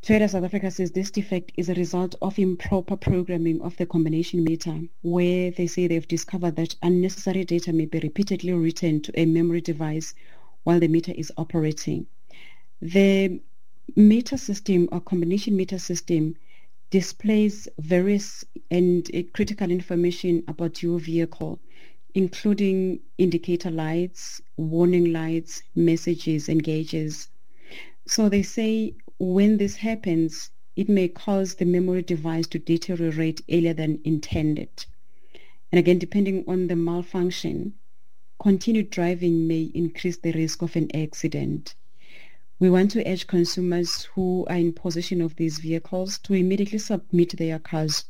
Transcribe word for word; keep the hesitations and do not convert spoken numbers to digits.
Toyota South Africa says this defect is a result of improper programming of the combination meter, where they say they've discovered that unnecessary data may be repeatedly written to a memory device while the meter is operating. The meter system or combination meter system displays various and uh, critical information about your vehicle, including indicator lights, warning lights, messages, and gauges. So they say when this happens, it may cause the memory device to deteriorate earlier than intended. And again, depending on the malfunction, continued driving may increase the risk of an accident. We want to urge consumers who are in possession of these vehicles to immediately submit their cars